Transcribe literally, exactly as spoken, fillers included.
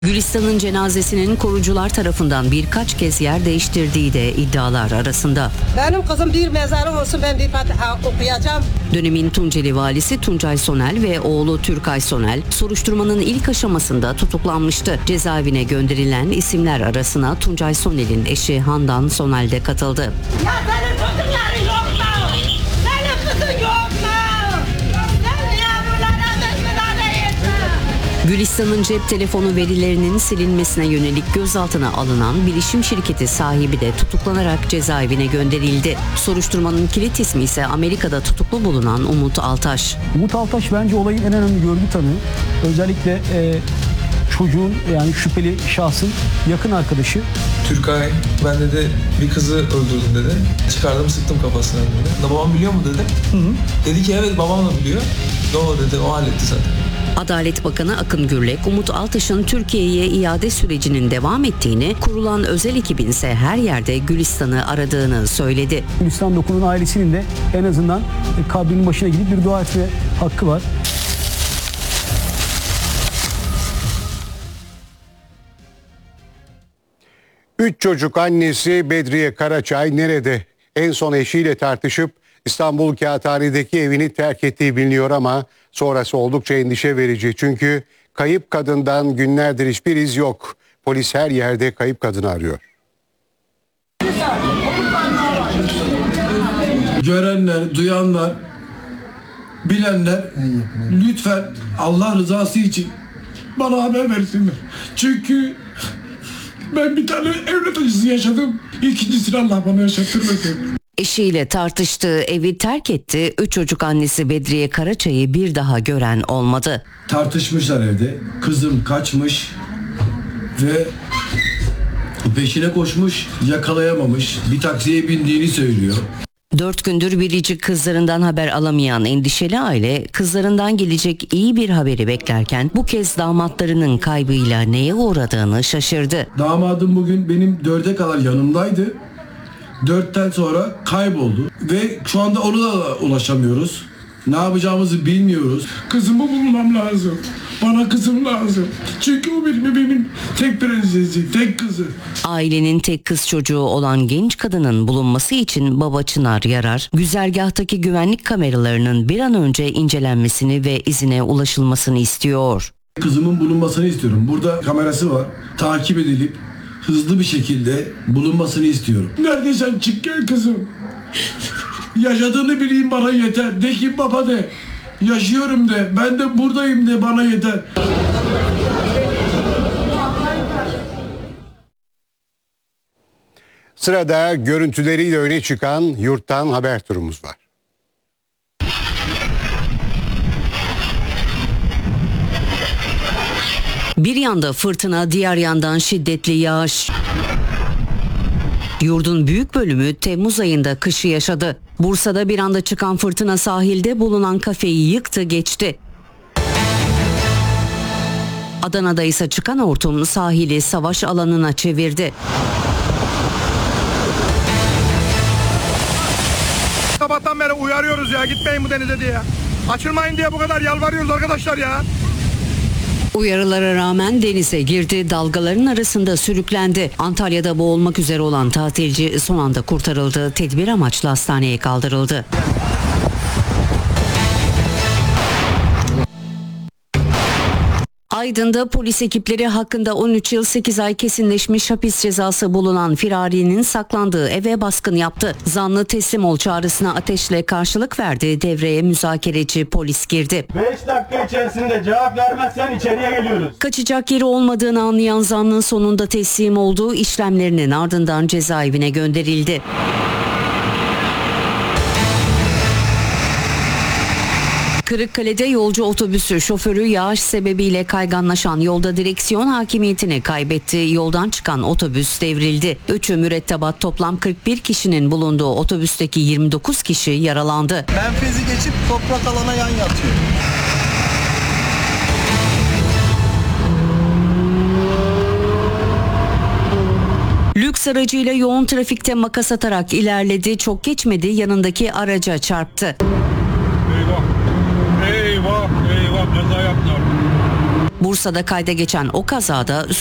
Gülistan'ın cenazesinin korucular tarafından birkaç kez yer değiştirdiği de iddialar arasında. Benim kızım bir mezarı olsun, ben bir Fatiha okuyacağım. Dönemin Tunceli valisi Tuncay Sonel ve oğlu Türkay Sonel soruşturmanın ilk aşamasında tutuklanmıştı. Cezaevine gönderilen isimler arasına Tuncay Sonel'in eşi Handan Sonel de katıldı. Ya senin çocukların yok mu? Senin kızın yok mu? Sen niye bunlara müdahale ettin? Gülistan'ın cep telefonu verilerinin silinmesine yönelik gözaltına alınan bilişim şirketi sahibi de tutuklanarak cezaevine gönderildi. Soruşturmanın kilit ismi ise Amerika'da tutuklu bulunan Umut Altaş. Umut Altaş bence olayın en önemli görgü tanığı. Özellikle e, çocuğun, yani şüpheli şahsın yakın arkadaşı. Türkay, ben dedi bir kızı öldürdüm dedi. Çıkardım, sıktım kafasına dedi. Babam biliyor mu dedi. Hı hı. Dedi ki evet, babam da biliyor. Yo dedi, o halletti zaten. Adalet Bakanı Akın Gürlek, Umut Altaş'ın Türkiye'ye iade sürecinin devam ettiğini, kurulan özel ekibin ise her yerde Gülistan'ı aradığını söyledi. Gülistan Dokun'un ailesinin de en azından kabrinin başına gidip bir dua etme hakkı var. Üç çocuk annesi Bedriye Karaçay nerede? En son eşiyle tartışıp İstanbul Kağıthane'deki evini terk ettiği biliniyor ama sonrası oldukça endişe verici. Çünkü kayıp kadından günlerdir hiçbir iz yok. Polis her yerde kayıp kadını arıyor. Görenler, duyanlar, bilenler lütfen Allah rızası için bana haber versinler. Çünkü ben bir tane evlat acısı yaşadım. İkincisini Allah bana yaşattırmasın. Eşiyle tartıştığı evi terk etti. Üç çocuk annesi Bedriye Karaçay'ı bir daha gören olmadı. Tartışmışlar evde. Kızım kaçmış ve peşine koşmuş, yakalayamamış. Bir taksiye bindiğini söylüyor. Dört gündür biricik kızlarından haber alamayan endişeli aile, kızlarından gelecek iyi bir haberi beklerken bu kez damatlarının kaybıyla neye uğradığını şaşırdı. Damadım bugün benim dörde kadar yanımdaydı. Dörtten sonra kayboldu ve şu anda onu da ulaşamıyoruz. Ne yapacağımızı bilmiyoruz. Kızımı bulmam lazım. Bana kızım lazım. Çünkü o benim benim tek prensesi, tek kızı. Ailenin tek kız çocuğu olan genç kadının bulunması için baba Çınar Yarar, güzergahtaki güvenlik kameralarının bir an önce incelenmesini ve izine ulaşılmasını istiyor. Kızımın bulunmasını istiyorum. Burada kamerası var. Takip edilip hızlı bir şekilde bulunmasını istiyorum. Neredeysen çık gel kızım. Yaşadığını bileyim, bana yeter. De ki baba de. Yaşıyorum de. Ben de buradayım de, bana yeter. Sırada görüntüleriyle öne çıkan yurttan haber turumuz var. Bir yanda fırtına, diğer yandan şiddetli yağış. Yurdun büyük bölümü Temmuz ayında kışı yaşadı. Bursa'da bir anda çıkan fırtına sahilde bulunan kafeyi yıktı geçti. Adana'da ise çıkan hortum sahili savaş alanına çevirdi. Sabahtan beri uyarıyoruz ya, gitmeyin bu denize diye. Açılmayın diye bu kadar yalvarıyoruz arkadaşlar ya. Uyarılara rağmen denize girdi, dalgaların arasında sürüklendi. Antalya'da boğulmak üzere olan tatilci son anda kurtarıldı, tedbir amaçlı hastaneye kaldırıldı. Aydın'da polis ekipleri hakkında on üç yıl sekiz ay kesinleşmiş hapis cezası bulunan firarinin saklandığı eve baskın yaptı. Zanlı teslim ol çağrısına ateşle karşılık verdi. Devreye müzakereci polis girdi. beş dakika içerisinde cevap vermezsen içeriye geliyoruz. Kaçacak yeri olmadığını anlayan zanlı sonunda teslim olduğu işlemlerinin ardından cezaevine gönderildi. Kırıkkale'de yolcu otobüsü şoförü yağış sebebiyle kayganlaşan yolda direksiyon hakimiyetini kaybetti. Yoldan çıkan otobüs devrildi. Üçü mürettebat, toplam kırk bir kişinin bulunduğu otobüsteki yirmi dokuz kişi yaralandı. Menfezi geçip toprak alana yan yatıyor. Lüks aracıyla yoğun trafikte makas atarak ilerledi. Çok geçmedi, yanındaki araca çarptı. Eyvah, eyvah, eyvah, kaza yaptılar. Bursa'da kayda geçen o kazada